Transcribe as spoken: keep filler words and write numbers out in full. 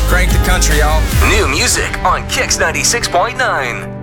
Crank the country, y'all. New music on Kix ninety-six point nine.